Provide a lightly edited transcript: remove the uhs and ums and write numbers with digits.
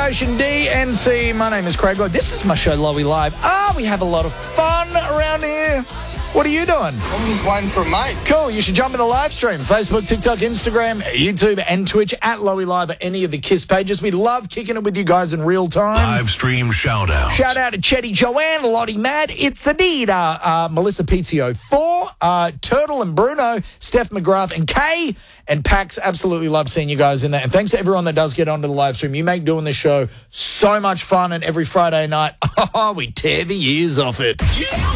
Ocean DNC. My name is Craig Lloyd. This is my show, Lowy Live. We have a lot of fun around here. What are you doing? I'm just waiting for a mate. Cool. You should jump in the live stream. Facebook, TikTok, Instagram, YouTube, and Twitch at Lowy Live at any of the KISS pages. We love kicking it with you guys in real time. Live stream shout-outs. Shout out to Chetty Joanne, Lottie Mad, It's Anita, Melissa PTO4, Turtle and Bruno, Steph McGrath, and Kay and Pax. Absolutely love seeing you guys in there. And thanks to everyone that does get onto the live stream. You make doing this show so much fun, and every Friday night, we tear the ears off it.